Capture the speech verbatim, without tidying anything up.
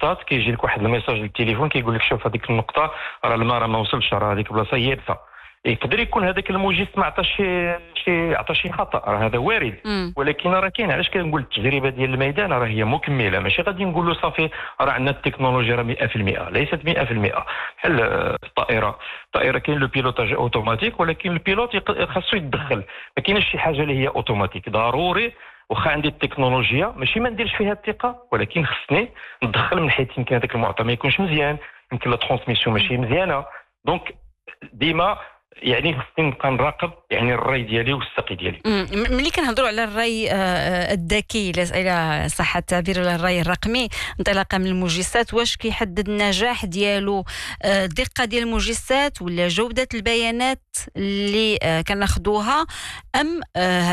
نقطات كيجي لك واحد الميساج للتليفون كيقول لك شوف هذيك النقطه راه الماء راه ما وصلش، راه هذيك البلاصه يابسه. يقدر يكون هذاك الموجس ما عطاش شي شي عطى شي خطا، راه هذا وارد. مم. ولكن راه كاين، علاش كنقول التجربه ديال الميدان راه هي مكمله، ماشي غادي نقولوا صافي راه عندنا التكنولوجيا راه مئة في المئة، ليست مئة في المئة. بحال الطائره الطائره كاين لو بيلوتاج اوتوماتيك، ولكن البيلوت يق- خاصو يتدخل. ما كاينش شي حاجه اللي هي اوتوماتيك ضروري. واخا عندي التكنولوجيا ماشي ما نديرش فيها الثقه، ولكن خصني ندخل من حيث يمكن هذاك المعطى ما يكونش مزيان، يمكن لا ترانسميسيون ماشي مزيانه. دونك ديما يعني خصني نبقى نراقب يعني الري ديالي والسقي ديالي. مم. م- ملي كنهضروا على الري آه، آه، الذكي، لا- الى صح التعبير، ولا الري الرقمي انطلاقا من المجسات، واش كيحدد النجاح ديالو آه، الدقه ديال المجسات ولا جوده البيانات اللي آه، كناخذوها، ام آه،